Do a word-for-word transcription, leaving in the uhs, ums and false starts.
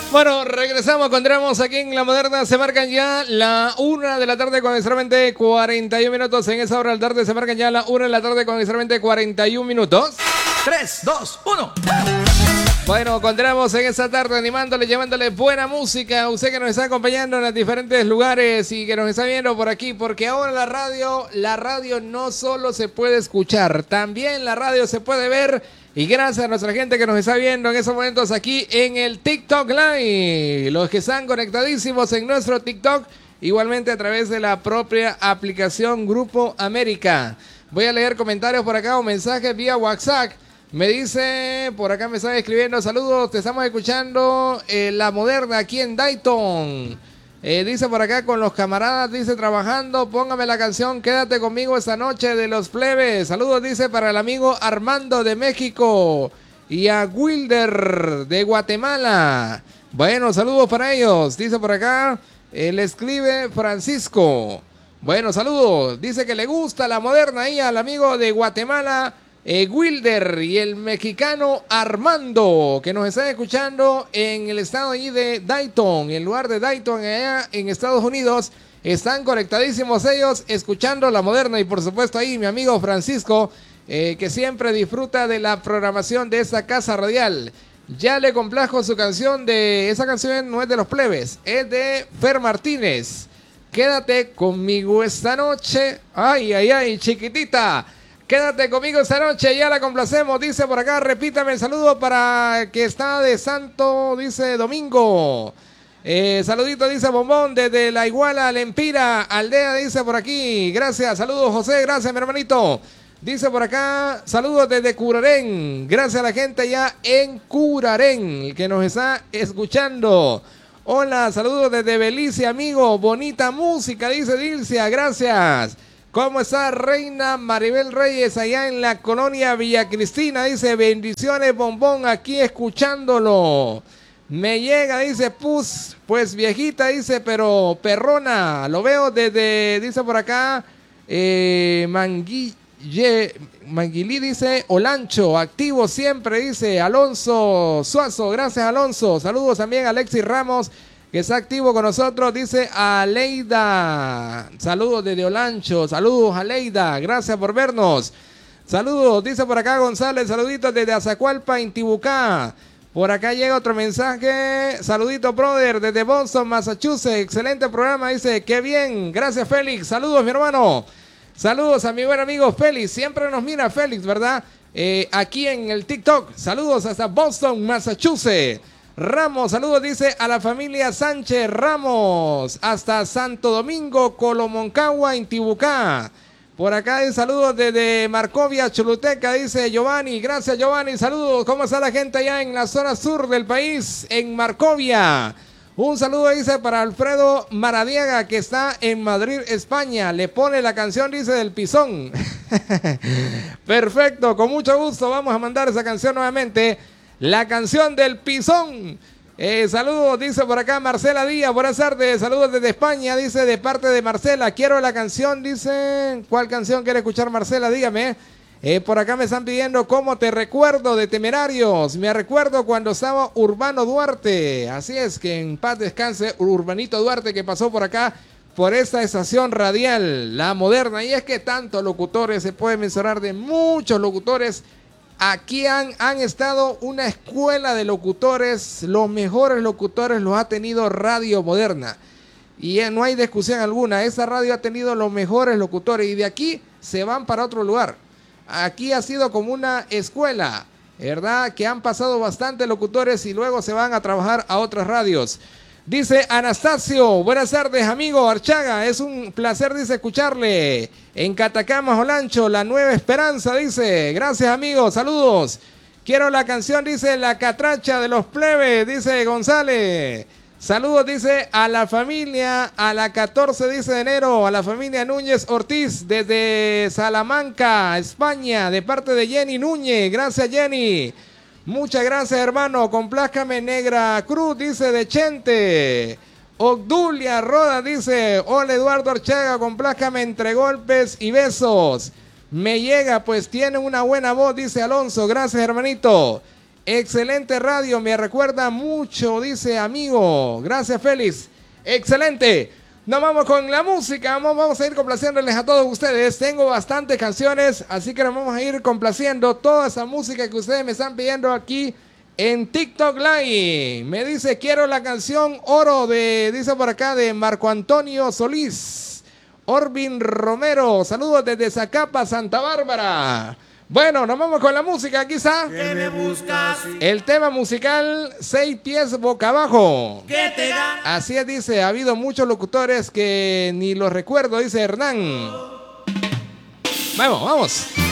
Bueno, regresamos, encontramos aquí en La Moderna. Se marcan ya la una de la tarde con exactamente cuarenta y un minutos. En esa hora de la tarde se marcan ya la una de la tarde con exactamente cuarenta y un minutos. tres, dos, uno. Bueno, encontramos en esta tarde animándole, llevándole buena música a usted que nos está acompañando en los diferentes lugares y que nos está viendo por aquí, porque ahora la radio, la radio no solo se puede escuchar, también la radio se puede ver. Y gracias a nuestra gente que nos está viendo en estos momentos aquí en el TikTok Live. Los que están conectadísimos en nuestro TikTok, igualmente a través de la propia aplicación Grupo América. Voy a leer comentarios por acá o mensajes vía WhatsApp. Me dice, por acá me están escribiendo, saludos, te estamos escuchando eh, La Moderna aquí en Dayton. Eh, dice por acá con los camaradas, dice trabajando, póngame la canción Quédate conmigo esta noche de Los Plebes. Saludos, dice para el amigo Armando de México y a Wilder de Guatemala. Bueno, saludos para ellos, dice por acá, eh, le escribe Francisco. Bueno, saludos, dice que le gusta La Moderna ahí al amigo de Guatemala. Eh, Wilder y el mexicano Armando, que nos están escuchando en el estado allí de Dayton, en el lugar de Dayton, allá en Estados Unidos. Están conectadísimos ellos, escuchando La Moderna. Y por supuesto ahí mi amigo Francisco, eh, que siempre disfruta de la programación de esta casa radial. Ya le complajo su canción de... Esa canción no es de Los Plebes, es de Fer Martínez. Quédate conmigo esta noche. Ay, ay, ay, chiquitita. Quédate conmigo esta noche, ya la complacemos, dice por acá, repítame el saludo para que está de Santo, dice Domingo. Eh, saludito, dice Bombón, desde La Iguala, Lempira, Aldea, dice por aquí. Gracias, saludos José, gracias mi hermanito. Dice por acá, saludos desde Curarén. Gracias a la gente ya en Curarén, que nos está escuchando. Hola, saludos desde Belice, amigo. Bonita música, dice Dilcia, gracias. ¿Cómo está Reina Maribel Reyes allá en la colonia Villa Cristina? Dice, bendiciones Bombón, aquí escuchándolo. Me llega, dice, pues, pues viejita, dice, pero perrona. Lo veo desde, dice por acá, eh, Manguille, Manguilí, dice, Olancho, activo siempre, dice, Alonso Suazo. Gracias, Alonso. Saludos también a Alexis Ramos, que está activo con nosotros, dice Aleida. Saludos desde Olancho, saludos Aleida, gracias por vernos. Saludos, dice por acá González, saluditos desde Azacualpa, Intibucá. Por acá llega otro mensaje, saludito brother, desde Boston, Massachusetts, excelente programa, dice, qué bien, gracias Félix, saludos mi hermano. Saludos a mi buen amigo Félix, siempre nos mira Félix, ¿verdad? Eh, aquí en el TikTok, saludos hasta Boston, Massachusetts. Ramos, saludos, dice a la familia Sánchez Ramos, hasta Santo Domingo, Colomoncagua, Intibucá. Por acá hay saludos desde Marcovia, Choluteca, dice Giovanni. Gracias, Giovanni, saludos. ¿Cómo está la gente allá en la zona sur del país, en Marcovia? Un saludo, dice, para Alfredo Maradiaga, que está en Madrid, España. Le pone la canción, dice, del Pisón. Perfecto, con mucho gusto vamos a mandar esa canción nuevamente. La canción del Pisón. Eh, saludos, dice por acá Marcela Díaz. Buenas tardes, saludos desde España, dice de parte de Marcela. Quiero la canción, dice. ¿Cuál canción quiere escuchar Marcela? Dígame. Eh, por acá me están pidiendo Cómo te recuerdo de Temerarios. Me recuerdo cuando estaba Urbano Duarte. Así es, que en paz descanse Urbanito Duarte, que pasó por acá, por esta estación radial, La Moderna. Y es que tantos locutores, se puede mencionar de muchos locutores. Aquí han, han estado una escuela de locutores, los mejores locutores los ha tenido Radio Moderna. Y no hay discusión alguna, esa radio ha tenido los mejores locutores y de aquí se van para otro lugar. Aquí ha sido como una escuela, ¿verdad? Que han pasado bastantes locutores y luego se van a trabajar a otras radios. Dice Anastasio, buenas tardes amigo Archaga, es un placer, dice, escucharle. En Catacamas, Olancho, La Nueva Esperanza, dice, gracias amigo, saludos. Quiero la canción, dice, La Catracha de Los Plebes, dice González. Saludos, dice, a la familia, a la catorce, dice, de enero, a la familia Núñez Ortiz, desde Salamanca, España, de parte de Jenny Núñez, gracias Jenny. Muchas gracias, hermano. Complázcame Negra Cruz, dice de Chente. Obdulia Roda dice, hola Eduardo Archaga, complázcame entre golpes y besos. Me llega, pues tiene una buena voz, dice Alonso. Gracias, hermanito. Excelente radio, me recuerda mucho, dice amigo. Gracias, Félix. Excelente. Nos vamos con la música, vamos, vamos a ir complaciéndoles a todos ustedes. Tengo bastantes canciones, así que nos vamos a ir complaciendo toda esa música que ustedes me están pidiendo aquí en TikTok Live. Me dice, quiero la canción Oro de, dice por acá, de Marco Antonio Solís. Orvin Romero, saludos desde Zacapa, Santa Bárbara. Bueno, nos vamos con la música, quizá. ¿Qué me buscas? El tema musical, seis pies boca abajo. ¿Qué te gana? Así es, dice, ha habido muchos locutores que ni los recuerdo, dice Hernán. Vamos, vamos.